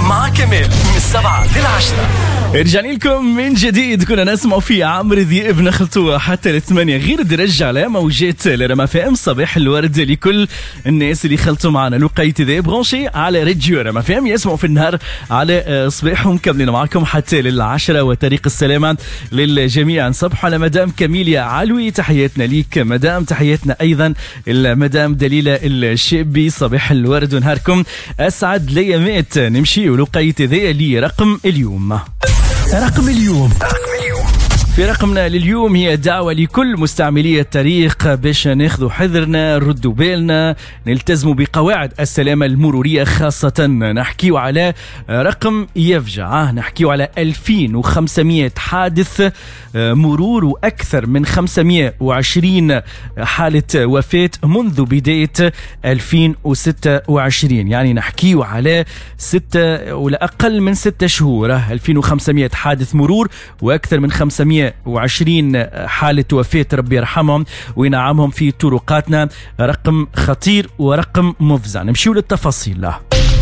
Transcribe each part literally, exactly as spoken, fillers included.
مع كمال من السبعة للعشرة. رجعنا لكم من جديد. كنا نسمع في عمرو ذياب نخلطوا حتى الثمانية غير درجة على موجات لرما فام. صباح الورد لكل الناس اللي خلطوا معنا لقيت ذي برونشي على راديو رما فام يسمعوا في النهار على صباحهم. كملنا معكم حتى للعشرة وطريق السلامة للجميع. نصبح على مدام كاميليا علوي، تحياتنا ليك مدام. تحياتنا أيضا المدام دليلة الشابي. صباح الورد ونهاركم أسعد ليامات. نمشي ولقيت ذي لي رقم اليوم. رقم اليوم في رقمنا لليوم هي دعوة لكل مستعملي الطريق باش ناخذوا حذرنا، ردوا بالنا، نلتزموا بقواعد السلامة المرورية. خاصة نحكيوا على رقم يفجع، نحكيوا على ألفين وخمسمائة حادث مرور وأكثر من خمسمائة وعشرين حالة وفاة منذ بداية ألفين وستة وعشرين. يعني نحكيوا على ستة ولا أقل من ستة شهور. ألفين وخمسمائة حادث مرور وأكثر من خمسمائة وعشرين حالة وفاة، ربي يرحمهم وينعمهم في طرقاتنا. رقم خطير ورقم مفزع. نمشيو للتفاصيل له.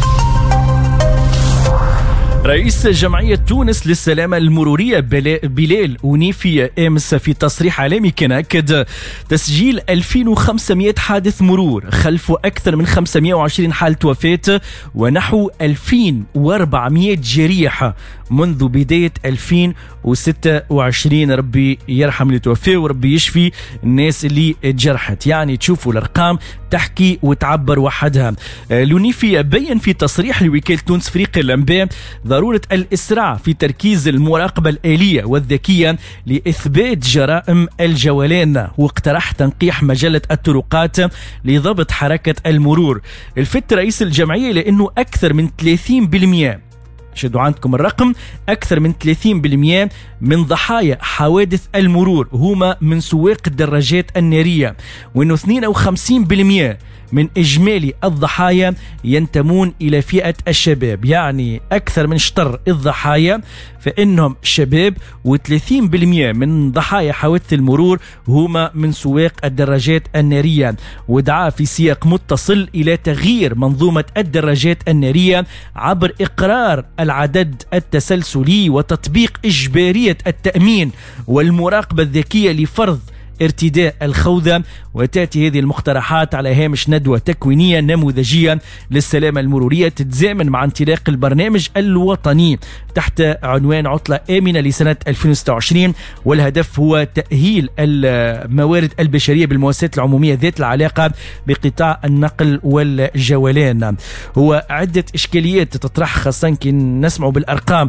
رئيس جمعية تونس للسلامة المرورية بلال ونيفي أمس في تصريح عالمي كان أكد تسجيل ألفين وخمسمائة حادث مرور خلفه أكثر من خمسمائة وعشرين حالة وفاة ونحو ألفين وأربعمائة جريح منذ بداية ألفين وستة وعشرين. ربي يرحم اللي توفى وربي يشفي الناس اللي تجرحت. يعني تشوفوا الأرقام تحكي وتعبر وحدها. لونيفي بين في تصريح لوكالة تونس فريق الأنباء ضرورة الإسراع في تركيز المراقبة الآلية والذكية لإثبات جرائم الجولان، واقترح تنقيح مجلة الطرقات لضبط حركة المرور. الفت رئيس الجمعية لأنه أكثر من ثلاثين بالمئة، شدوا عندكم الرقم، أكثر من ثلاثين بالمئة من ضحايا حوادث المرور هما من سواق الدراجات النارية، وأنه اثنين وخمسين بالمئة من إجمالي الضحايا ينتمون إلى فئة الشباب. يعني أكثر من شطر الضحايا فإنهم شباب، وثلاثين بالمئة من ضحايا حوادث المرور هما من سواق الدراجات النارية. ودعا في سياق متصل إلى تغيير منظومة الدراجات النارية عبر إقرار العدد التسلسلي وتطبيق إجبارية التأمين والمراقبة الذكية لفرض ارتداء الخوذة. وتأتي هذه المقترحات على هامش ندوة تكوينية نموذجية للسلامة المرورية تتزامن مع انطلاق البرنامج الوطني تحت عنوان عطلة آمنة لسنة ألفين وستة وعشرين، والهدف هو تأهيل الموارد البشرية بالمؤسسات العمومية ذات العلاقة بقطاع النقل والجولان. هو عدة إشكاليات تطرح، خاصة كي نسمعوا بالأرقام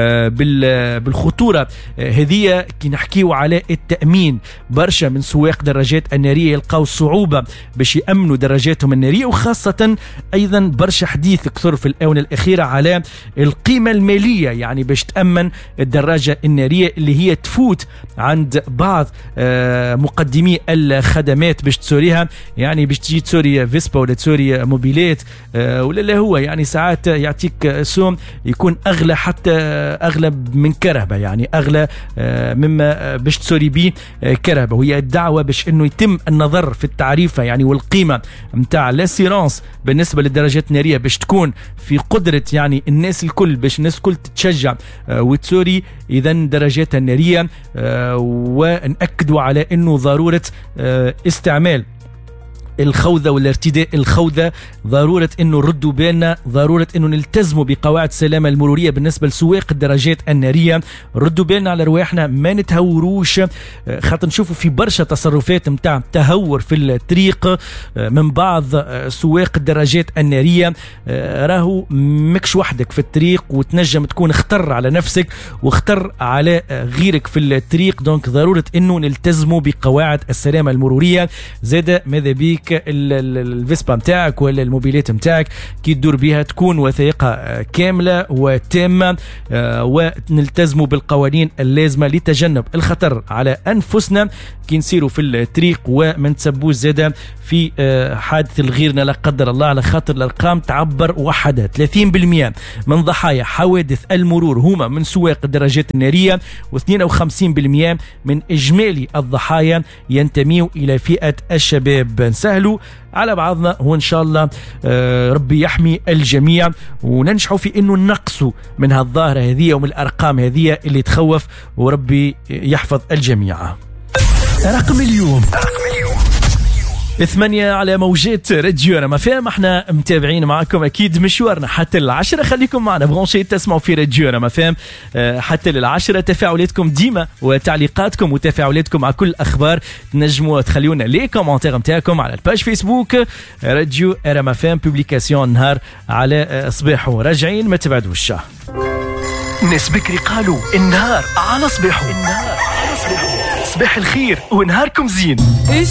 بالخطورة هذه. كي نحكيوا على التأمين، برشا من سواق دراجات النارية يلقاو صعوبة باش يأمنوا دراجاتهم النارية، وخاصة أيضا برشا حديث كثر في الآونة الأخيرة على القيمة المالية يعني باش تأمن الدراجة النارية اللي هي تفوت عند بعض مقدمي الخدمات باش تسوريها. يعني باش تجي تسوري فيسبا ولا تسوري موبيلات ولا لا، هو يعني ساعات يعطيك سوم يكون أغلى، حتى أغلى من كرهبة، يعني أغلى مما باش تسوري بيه كرهبة. وهي الدعوة باش انه يتم النظر في التعريفة يعني والقيمة متاع لاسيرانس بالنسبة للدراجات النارية باش تكون في قدرة يعني الناس الكل، باش الناس الكل تتشجع وتسوري اذا درجاتها النارية. ونأكدوا على انه ضرورة استعمال الخوذة والارتداء الخوذة، ضرورة انه ردوا بالنا، ضرورة انه نلتزموا بقواعد السلامة المرورية بالنسبة لسواق الدراجات النارية. ردوا بالنا على رواحنا، ما نتهوروش، خاطر نشوفوا في برشا تصرفات متاع تهور في الطريق من بعض سواق الدراجات النارية. راهو مكش وحدك في الطريق وتنجم تكون اختر على نفسك واختر على غيرك في الطريق. دونك ضرورة انه نلتزموا بقواعد السلامة المرورية. زاد ماذا بيك الفيسبا متاعك ولا الموبيلات متاعك كي تدور بها تكون وثائقة كاملة وتامة، ونلتزموا بالقوانين اللازمة لتجنب الخطر على أنفسنا كي نسيروا في الطريق، ومن تسبوش زادة في حادث الغيرنا لا قدر الله، على خاطر الأرقام تعبر وحدها. ثلاثين بالمئة من ضحايا حوادث المرور هما من سواق الدراجات النارية، واثنين وخمسين بالمئة من إجمالي الضحايا ينتميوا إلى فئة الشباب. نسهل نتساهلوا على بعضنا، وإن شاء الله ربي يحمي الجميع وننجحوا في إنه نقصوا من هالظاهرة هذه ومن الأرقام هذه اللي تخوف، وربي يحفظ الجميع. رقم اليوم ثمانية على موجات راديو رما فام. احنا متابعين معكم اكيد مشوارنا حتى العشرة، خليكم معنا برونشي تسمعوا في راديو رما فام حتى للعشرة. تفاعلاتكم ديما وتعليقاتكم وتفاعلاتكم على كل اخبار تنجموا تخليونا لي كومنتير نتاعكم على الباج فيسبوك راديو رما فام. بوبليكاسيون نهار على صباحو، راجعين ما تبعدوش. ناس بكري قالوا النهار على صباحو، النهار على صباحو، صباح الخير ونهاركم زين.